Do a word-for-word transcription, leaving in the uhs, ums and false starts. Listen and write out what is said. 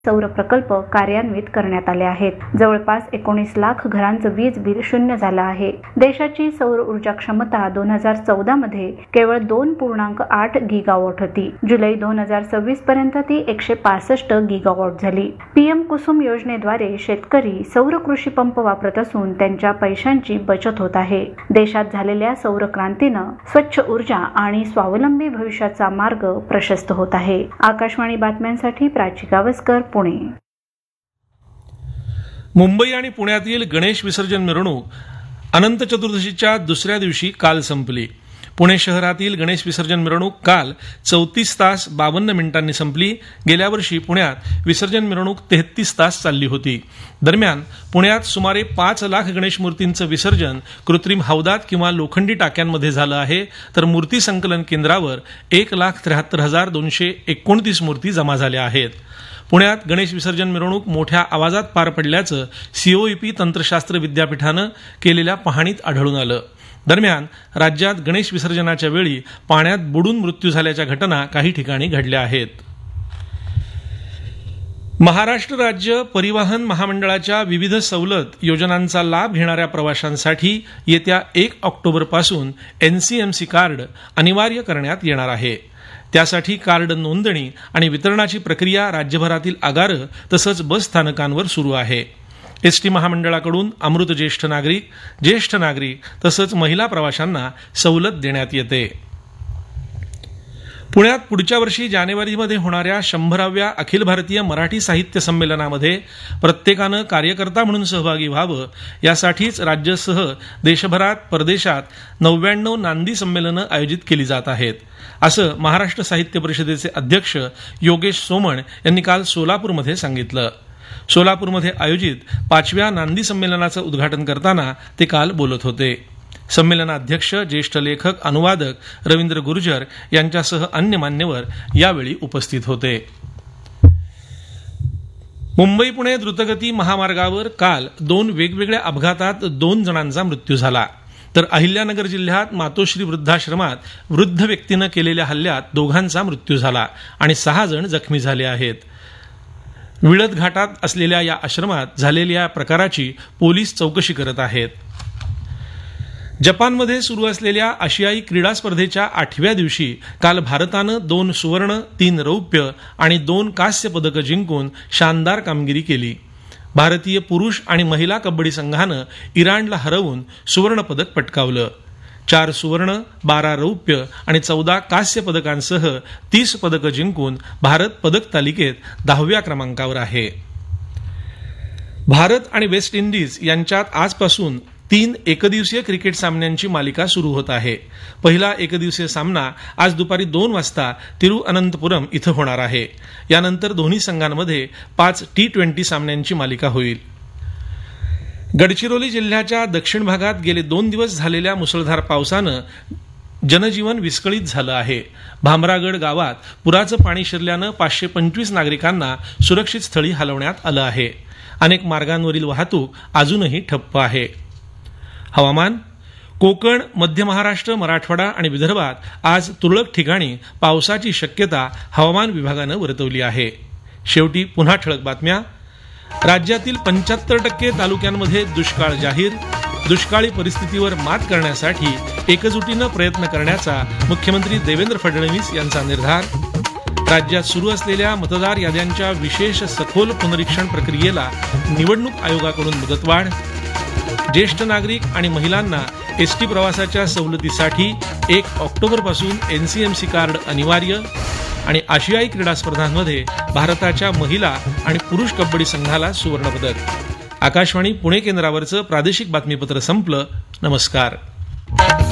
सौर प्रकल्प कार्यान्वित करण्यात आले आहेत. जवळपास एकोणीस लाख घरांचं वीज बिल शून्य झालं आहे. देशाची सौर ऊर्जा क्षमता दोन हजार चौदा मध्ये केवळ दोन पूर्णांक आठ गिगावॉट होती. जुलै दोन हजार सव्वीस पर्यंत ती एकशे पासष्ट गिगावॉट झाली. पीएम कुसुम योजनेद्वारे शेतकरी सौर कृषी पंप वापरत असून त्यांच्या पैशांची बचत होत आहे. देशात झालेल्या सौर क्रांतीनं स्वच्छ ऊर्जा आणि स्वावलंबी भविष्याचा मार्ग प्रशस्त होत आहे. आकाशवाणी बातम्यांसाठी प्राची गावस्कर, पुणे. मुंबई आणि पुण्यातील गणेश विसर्जन मिरवणूक अनंत चतुर्दशीच्या दुसऱ्या दिवशी काल संपली. पुणे शहरातील गणेश विसर्जन मिरवणूक काल चौतीस तास बावन्न मिनिटांनी संपली. गेल्या वर्षी पुण्यात विसर्जन मिरवणूक तेहतीस तास चालली होती. दरम्यान पुण्यात सुमारे पाच लाख गणेश मूर्तींचं विसर्जन कृत्रिम हौदात किंवा लोखंडी टाक्यांमध्ये झालं आहे, तर मूर्ती संकलन केंद्रावर एक लाख त्र्याहत्तर हजार दोनशे एकोणतीस मूर्ती जमा झाल्या आहेत. पुण्यात गणेश विसर्जन मिरवणूक मोठ्या आवाजात पार पडल्याचं सीओईपी तंत्रशास्त्र विद्यापीठानं केलेल्या पाहणीत आढळून आलं. दरम्यान राज्यात गणेश विसर्जनाच्या वेळी पाण्यात बुडून मृत्यू झाल्याच्या घटना काही ठिकाणी घडल्या आहेत. महाराष्ट्र राज्य परिवहन महामंडळाच्या विविध सवलत योजनांचा लाभ घेणाऱ्या प्रवाशांसाठी येत्या एक ऑक्टोबरपासून एनसीएमसी कार्ड अनिवार्य करण्यात येणार आहे. त्यासाठी कार्ड नोंदणी आणि वितरणाची प्रक्रिया राज्यभरातील आगारं तसंच बस स्थानकांवर सुरू आहे. एसटी महामंडळाकडून अमृत ज्येष्ठ नागरिक, ज्येष्ठ नागरिक तसंच महिला प्रवाशांना सवलत देण्यात येते. पुण्यात पुढच्या वर्षी जानेवारीमध्ये होणाऱ्या शंभराव्या अखिल भारतीय मराठी साहित्य संमेलनामध्ये प्रत्येकानं कार्यकर्ता म्हणून सहभागी व्हावं, यासाठीच राज्यासह देशभरात परदेशात नव्याण्णव नांदी संमेलनं आयोजित केली जात आहेत, असं महाराष्ट्र साहित्य परिषदेचे अध्यक्ष योगेश सोमण यांनी काल सोलापूरमध्ये सांगितलं. सोलापूरमध्ये आयोजित पाचव्या नांदी संमेलनाचं उद्घाटन करताना ते काल बोलत होते. संमेलनाध्यक्ष ज्येष्ठ लेखक अनुवादक रवींद्र गुर्जर यांच्यासह अन्य मान्यवर यावेळी उपस्थित होते. मुंबई पुणे द्रुतगती महामार्गावर काल दोन वेगवेगळ्या अपघातात दोन जणांचा मृत्यू झाला, तर अहिल्यानगर जिल्ह्यात मातोश्री वृद्धाश्रमात वृद्ध व्यक्तीनं केलेल्या हल्ल्यात दोघांचा मृत्यू झाला आणि सहा जण जखमी झाले आहेत. विळद घाटात असलेल्या या आश्रमात झालेल्या प्रकाराची पोलीस चौकशी करत आहेत. जपानमध्ये सुरू असलेल्या आशियाई क्रीडा स्पर्धेच्या आठव्या दिवशी काल भारतानं दोन सुवर्ण, तीन रौप्य आणि दोन कांस्य पदकं जिंकून शानदार कामगिरी केली. भारतीय पुरुष आणि महिला कबड्डी संघानं इराणला हरवून सुवर्ण पदक पटकावलं. चार सुवर्ण, बारा रौप्य आणि चौदा कांस्य पदकांसह तीस पदकं जिंकून भारत पदक तालिकेत दहाव्या क्रमांकावर आहे. भारत आणि वेस्ट इंडिज यांच्यात आजपासून तीन एकदिवसीय क्रिकेट सामन्यांची मालिका सुरू होत आहे. पहिला एकदिवसीय सामना आज दुपारी दोन वाजता तिरुअनंतपुरम इथं होणार आहे. यानंतर दोन्ही संघांमध्ये पाच टी ट्वेंटी सामन्यांची मालिका होईल. गडचिरोली जिल्ह्याच्या दक्षिण भागात गेले दोन दिवस झालेल्या मुसळधार पावसानं जनजीवन विस्कळीत झालं आहे. भामरागड गावात पुराचं पाणी शिरल्यानं पाचशे पंचवीस नागरिकांना सुरक्षित स्थळी हलवण्यात आलं आहे. अनेक मार्गांवरील वाहतूक अजूनही ठप्प आहे. हवामान. कोकण, मध्य महाराष्ट्र, मराठवाडा आणि विदर्भात आज तुरळक ठिकाणी पावसाची शक्यता हवामान विभागानं वर्तवली आहे. शेवटी पुन्हा ठळक बातम्या. राज्यातील पंच्याहत्तर टक्के तालुक्यांमध्ये दुष्काळ जाहीर. दुष्काळी परिस्थितीवर मात करण्यासाठी एकजुटीनं प्रयत्न करण्याचा मुख्यमंत्री देवेंद्र फडणवीस यांचा निर्धार. राज्यात सुरू असलेल्या मतदार याद्यांच्या विशेष सखोल पुनरीक्षण प्रक्रियेला निवडणूक आयोगाकडून मुदतवाढ. ज्येष्ठ नागरिक आणि महिलांना एसटी प्रवासाच्या सवलतीसाठी एक ऑक्टोबरपासून एनसीएमसी कार्ड अनिवार्य. आणि आशियाई क्रीडा स्पर्धांमध्ये भारताच्या महिला आणि पुरुष कबड्डी संघाला सुवर्णपदक. आकाशवाणी पुणे केंद्रावरचं प्रादेशिक बातमीपत्र संपलं. नमस्कार.